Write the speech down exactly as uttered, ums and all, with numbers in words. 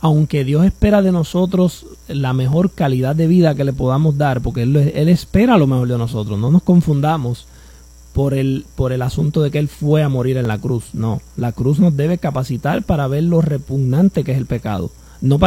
aunque Dios espera de nosotros la mejor calidad de vida que le podamos dar, porque Él, él espera lo mejor de nosotros, no nos confundamos por el, por el asunto de que Él fue a morir en la cruz. No, la cruz nos debe capacitar para ver lo repugnante que es el pecado, no para